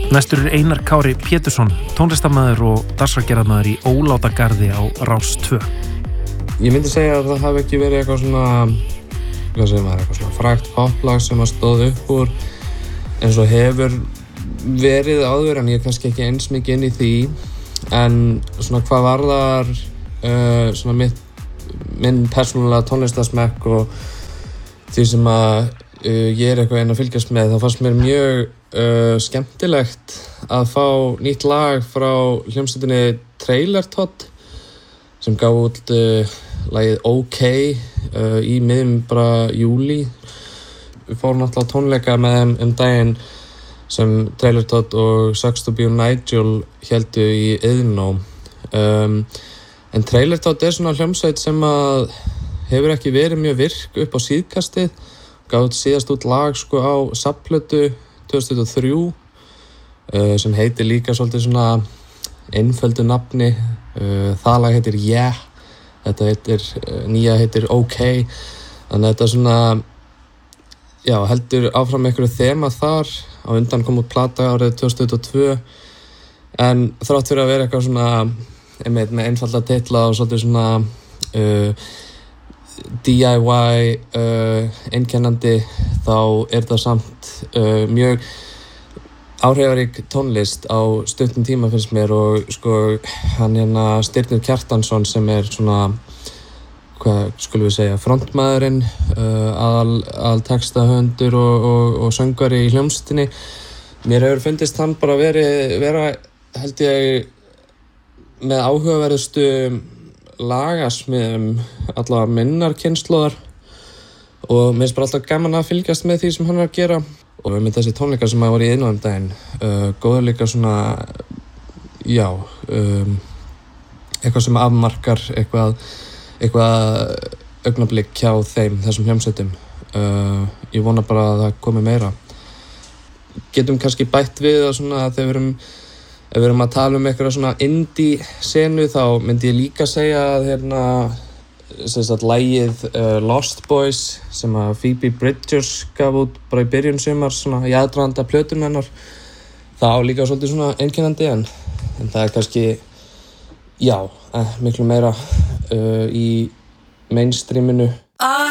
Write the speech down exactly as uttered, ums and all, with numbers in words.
Næstur er Einar Kári Pétursson, tónlistarmaður og dagskrárgerðarmaður í Ólátagarði á Rás tvö. Ég myndi segja að það hafi ekki verið eitthvað svona, hvað segir maður, eitthvað svona frægt poplag sem að stóð upp úr eins og hefur verið áður, en ég er kannski ekki eins mikið inn í því. En svona hvað varðar uh, svona mitt, minn persónulega tónlistarsmekk og því sem að uh, ég er eitthvað einn að fylgjast með, þá fannst mér mjög uh, skemmtilegt að fá nýtt lag frá hljómsveitinni Trailer Todd sem gaf út uh, lagið OK uh, í miðjum bara júlí. Við fórum náttúrulega tónleika með þeim um daginn sem Trailer Todd og Sucks to be Nigel héldu í Iðnó. Um, en Trailer Todd er svona hljómsveit sem að hefur ekki verið mjög virk upp á síðkastið. Gaf síðast út lag sko á safnplötu tvö þúsund og þrjú uh, sem heitir líka svolítið svona einföldu nafni. Uh, það lag heitir Yeah, þetta heitir, uh, nýja heitir OK. Þannig að þetta svona, já, heldur áfram einhverju þema þar. Á undan kom út plata árið tvö þúsund og tvö. En þrátt fyrir að vera eitthvað svona, einmitt með einfalda titla og svolítið svona uh, D I Y uh, einkennandi, þá er það samt uh, mjög áhrifarík tónlist á stuttum tíma finnst mér. Og sko hann hérna Stirnir Kjartansson sem er svona, hvað skulum við segja, frontmaðurinn, uh, aðal, aðal textahöfundur og, og, og söngvari í hljómsveitinni. Mér hefur fundist hann bara verið, vera held ég með áhugaverðustu lagasmiðum allavega minnar kynslóðar, og mér finnst bara alltaf gaman að fylgjast með því sem hann er að gera. Og með þessi tónleikar sem að voru í Iðnó um daginn, uh, góður líka svona, já, um, eitthvað sem afmarkar eitthvað, eitthvað augnablik hjá þeim, þessum hljómsveitum. Uh, ég vona bara að það komi meira. Getum kannski bætt við að svona þegar við erum Ef við erum að tala um eitthvað svona indie senu, þá myndi ég líka segja að hérna, sem sagt, lagið uh, Lost Boys sem að Phoebe Bridgers gaf út bara í byrjun sumars, svona í aðdraganda plötun hennar, það á líka svolítið svona einkennandi, en, en það er kannski, já, eh, miklu meira uh, í mainstreaminu.